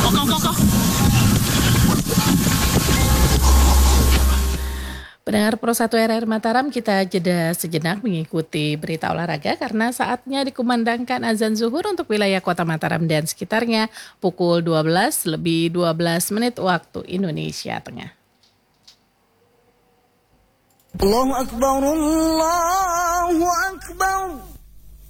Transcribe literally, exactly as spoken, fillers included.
Pendengar Pro satu R R Mataram, kita jeda sejenak mengikuti berita olahraga karena saatnya dikumandangkan azan zuhur untuk wilayah Kota Mataram dan sekitarnya pukul dua belas lebih dua belas menit waktu Indonesia Tengah. Allahu Akbar, Allahu Akbar.